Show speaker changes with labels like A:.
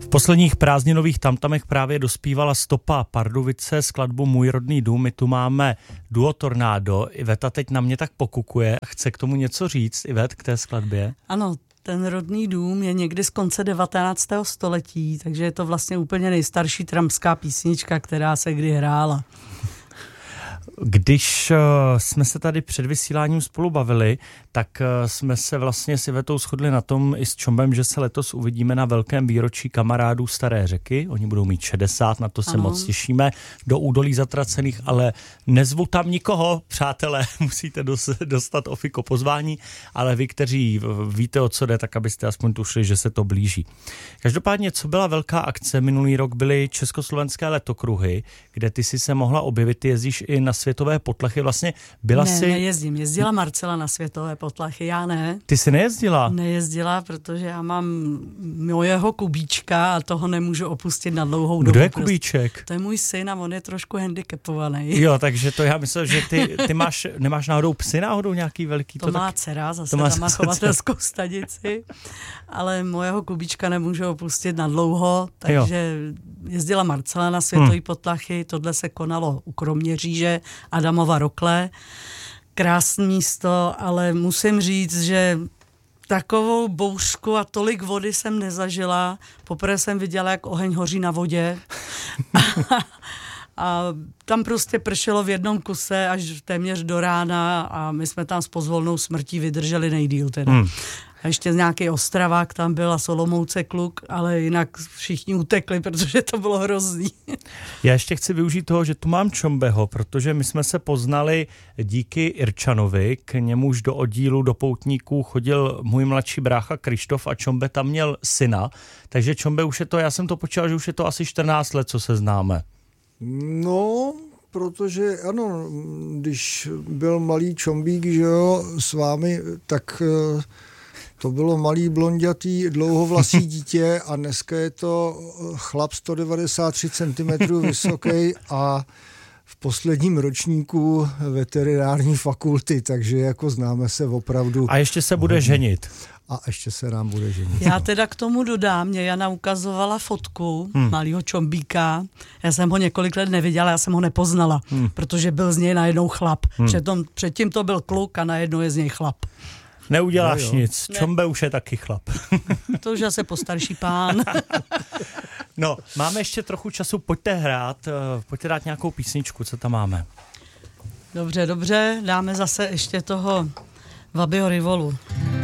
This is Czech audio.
A: V posledních prázdninových tamtamech právě dospívala stopa Pardubice, skladbu Můj rodný dům. My tu máme duo Tornádo. Iveta teď na mě tak pokukuje. Chce k tomu něco říct, Ivet, k té skladbě?
B: Ano, ten rodný dům je někdy z konce 19. století, takže je to vlastně úplně nejstarší trampská písnička, která se kdy hrála.
A: Když jsme se tady před vysíláním spolu bavili, tak jsme se vlastně s Ivetou shodli na tom i s Čombem, že se letos uvidíme na velkém výročí kamarádů Staré Řeky. Oni budou mít 60, na to se moc těšíme, do Údolí zatracených, ale nezvu tam nikoho, přátelé, musíte dostat ofiko pozvání, ale vy, kteří víte, o co jde, tak abyste aspoň tušili, že se to blíží. Každopádně, co byla velká akce, minulý rok byly československé letokruhy, kde ty si se mohla objevit, ty jezdíš i na světové potlachy, vlastně byla
B: jezdila Marcela na světové potlachy, já ne.
A: Ty jsi nejezdila?
B: Nejezdila, protože já mám mojeho Kubíčka a toho nemůžu opustit na dlouhou dobu.
A: Kdo je Kubíček?
B: To je můj syn a on je trošku handicapovaný.
A: Jo, takže to já myslel, že ty nemáš náhodou psy náhodou nějaký velký?
B: To má dcera, zase tam má chovatelskou stanici, ale mojeho Kubíčka nemůžu opustit na dlouho, takže jezdila Marcela na světové potlachy, tohle se konalo u Kroměříže, Adamova Rokle. Krásné místo, ale musím říct, že takovou bouřku a tolik vody jsem nezažila. Poprvé jsem viděla, jak oheň hoří na vodě. A tam prostě pršelo v jednom kuse až téměř do rána a my jsme tam s pozvolnou smrtí vydrželi nejdýl teda. A ještě nějaký Ostravák tam byl a Solomouce kluk, ale jinak všichni utekli, protože to bylo hrozný.
A: Já ještě chci využít toho, že tu mám Čombeho, protože my jsme se poznali díky Irčanovi, k němuž do oddílu do Poutníků chodil můj mladší brácha Krištof a Čombe tam měl syna, takže Čombe už je to, já jsem to počítal, že už je to asi 14 let, co se známe.
C: No, protože ano, když byl malý Čombík, že jo, s vámi, tak to bylo malý blondětý dlouhovlasý dítě a dneska je to chlap 193 cm vysoký a v posledním ročníku veterinární fakulty, takže jako známe se opravdu.
A: A ještě se bude ženit.
C: A ještě se nám bude ženit.
B: Já teda k tomu dodám, mě Jana ukazovala fotku malýho Čombíka. Já jsem ho několik let neviděla, já jsem ho nepoznala, protože byl z něj najednou chlap. Předtím to byl kluk a najednou je z něj chlap.
A: Neuděláš nic, Čombe už je taky chlap.
B: To už asi postarší pán.
A: No, máme ještě trochu času, pojďte dát nějakou písničku, co tam máme.
B: Dobře, dáme zase ještě toho Vabyho Rivolu.